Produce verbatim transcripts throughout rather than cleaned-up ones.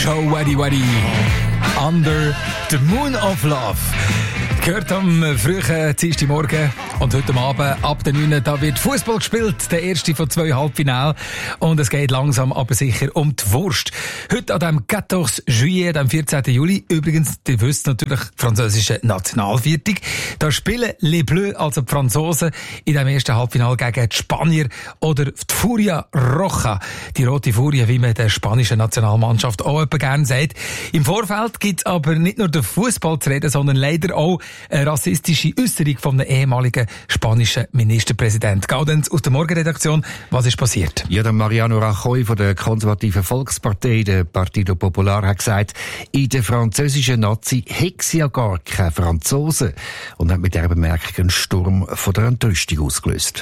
Show, Waddy Waddy. Under the Moon of Love. Gehört am frühen Dienstagmorgen und heute Abend ab der neun da wird Fußball gespielt, der erste von zwei Halbfinalen. Und es geht langsam aber sicher um die Wurst. Heute an dem vierzehnten Juillet, dem vierzehnten Juli, übrigens, ihr wisst natürlich, französische Nationalviertig. Da spielen Les Bleus, also die Franzosen, in dem ersten Halbfinale gegen die Spanier oder die Furia Roja, die rote Furie, wie man der spanischen Nationalmannschaft auch etwa gerne sagt. Im Vorfeld gibt es aber nicht nur den Fußball zu reden, sondern leider auch eine rassistische Äußerung von einem ehemaligen spanischen Ministerpräsident. Gaudenz aus der Morgenredaktion, was ist passiert? Ja, der Mariano Rajoy von der konservativen Volkspartei, der Partido Popular, hat gesagt, in der französischen Nazi hätte es ja gar keine Franzosen und hat mit dieser Bemerkung einen Sturm von der Entrüstung ausgelöst.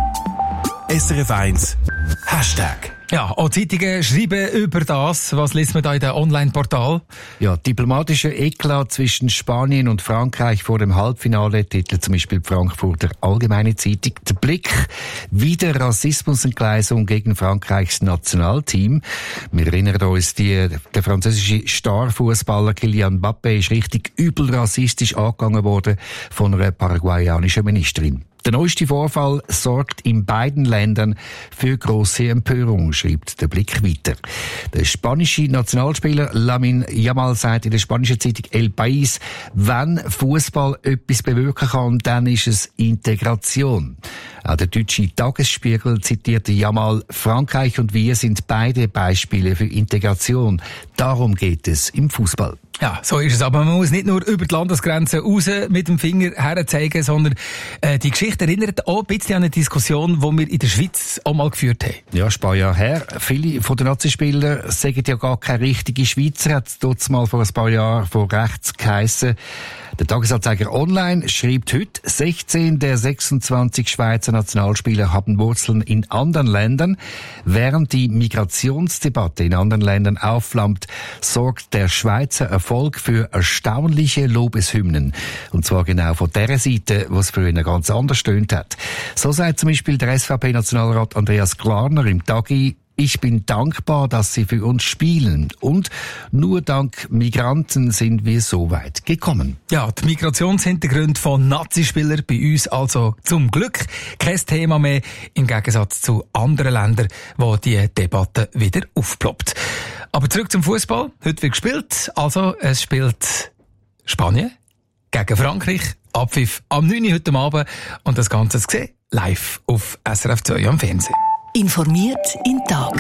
S R F eins Hashtag. Ja, auch Zeitungen schreiben über das. Was liest man da in den Online-Portal? Ja, diplomatischer Eklat zwischen Spanien und Frankreich vor dem Halbfinale, titelt zum Beispiel die Frankfurter Allgemeine Zeitung. Der Blick, wieder Rassismusentgleisung gegen Frankreichs Nationalteam. Wir erinnern uns, die, der französische Starfußballer Kylian Mbappé ist richtig übel rassistisch angegangen worden von einer paraguayanischen Ministerin. Der neueste Vorfall sorgt in beiden Ländern für grosse Empörung, schreibt der Blick weiter. Der spanische Nationalspieler Lamine Yamal sagt in der spanischen Zeitung El País, wenn Fußball etwas bewirken kann, dann ist es Integration. Auch der deutsche Tagesspiegel zitierte Yamal, Frankreich und wir sind beide Beispiele für Integration. Darum geht es im Fußball. Ja, so ist es. Aber man muss nicht nur über die Landesgrenzen raus mit dem Finger herzeigen, sondern äh, die Geschichte erinnert auch ein bisschen an eine Diskussion, die wir in der Schweiz auch mal geführt haben. Ja, ein paar Jahre her. Viele von den Nazispielern sagen ja gar keine richtige Schweizer, hat es dort mal vor ein paar Jahren von rechts geheissen. Der Tagesanzeiger Online schreibt heute, sechzehn der sechsundzwanzig Schweizer Nationalspieler haben Wurzeln in anderen Ländern. Während die Migrationsdebatte in anderen Ländern aufflammt, sorgt der Schweizer Erfolg für erstaunliche Lobeshymnen. Und zwar genau von der Seite, was früher ganz anders stöhnt hat. So sagt zum Beispiel der S V P-Nationalrat Andreas Glarner im Tagi, ich bin dankbar, dass sie für uns spielen. Und nur dank Migranten sind wir so weit gekommen. Ja, die Migrationshintergründe von Nazispielern bei uns also zum Glück kein Thema mehr, im Gegensatz zu anderen Ländern, wo die Debatte wieder aufploppt. Aber zurück zum Fußball. Heute wird gespielt. Also, es spielt Spanien gegen Frankreich. Abpfiff am neun Uhr heute Abend. Und das Ganze zu sehen live auf S R F zwei am Fernsehen. Informiert in Tag.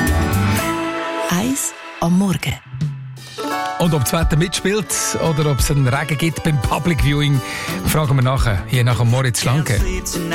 Eins am Morgen. Und ob das Wetter mitspielt oder ob es einen Regen gibt beim Public Viewing, fragen wir nachher, hier nach dem Moritz Schlanke.